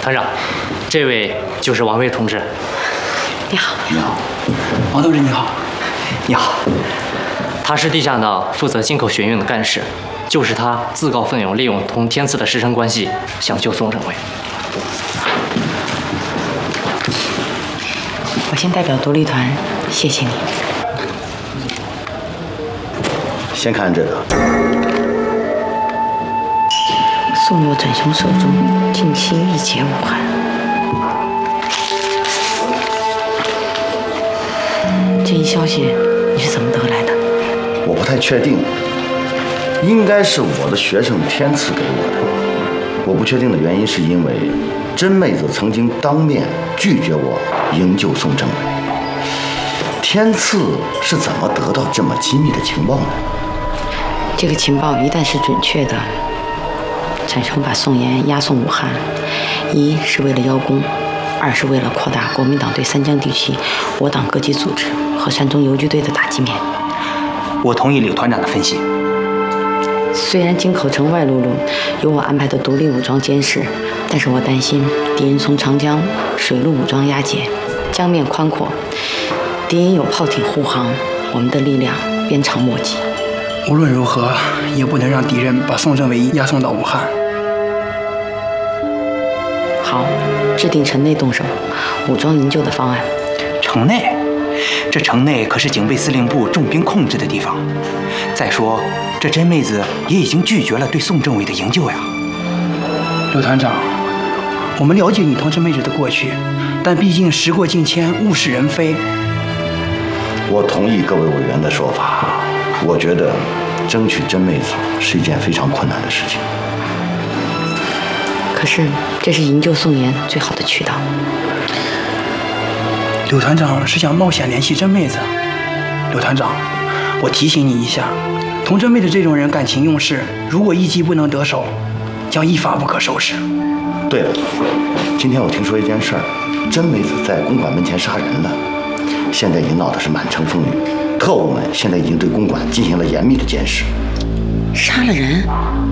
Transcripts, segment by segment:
团长，这位就是王威同志。 你好。 你好，王同志你好。你好。 他是地下党负责进口学运的干事，就是他自告奋勇利用同天赐的师生关系想救宋政委。 我先代表独立团谢谢你。 先看这个。 宋若转雄手中，近期密结武汉。这一消息你是怎么得来的？ 我不太确定，应该是我的学生天赐给我的。我不确定的原因是因为甄妹子曾经当面拒绝我营救宋政委。天赐是怎么得到这么机密的情报呢？ 这个情报一旦是准确的，产生把宋妍押送武汉，一是为了邀功，二是为了扩大国民党对三江地区我党各级组织和山东游击队的打击面。 我同意柳团长的分析。 虽然京口城外陆路有我安排的独立武装监视，但是我担心敌人从长江水陆武装押解，江面宽阔，敌人有炮艇护航，我们的力量鞭长莫及。 无论如何，也不能让敌人把宋政委押送到武汉。 好，制定城内动手，武装营救的方案。 城内？这城内可是警备司令部重兵控制的地方。再说，这甄妹子也已经拒绝了对宋政委的营救呀。 刘团长，我们了解你同甄妹子的过去，但毕竟时过境迁，物是人非。 我同意各位委员的说法。我觉得争取甄妹子是一件非常困难的事情。 可是，这是营救宋妍最好的渠道。 柳团长是想冒险联系甄妹子。柳团长，我提醒你一下，同甄妹子这种人感情用事，如果一击不能得手，将一发不可收拾。 对了，今天我听说一件事儿，甄妹子在公馆门前杀人了，现在已经闹得是满城风雨。特务们现在已经对公馆进行了严密的监视。 杀了人？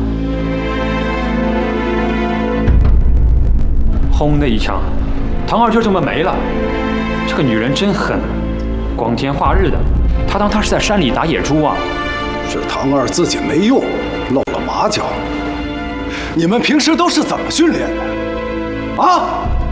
轰的一枪，唐二就这么没了。这个女人真狠，光天化日的，她当她是在山里打野猪啊！ 是唐二自己没用，露了马脚。你们平时都是怎么训练的？啊？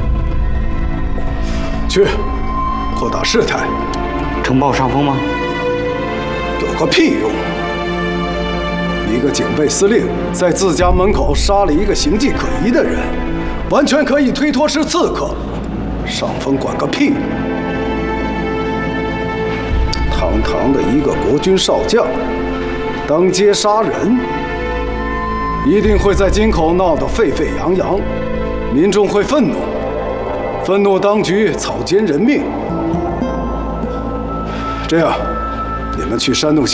去，扩大事态。 城报上峰吗？ 有个屁用！一个警备司令在自家门口杀了一个形迹可疑的人，完全可以推脱是刺客，上峰管个屁！堂堂的一个国军少将，当街杀人，一定会在京口闹得沸沸扬扬，民众会愤怒，愤怒当局草菅人命。这样，你们去煽动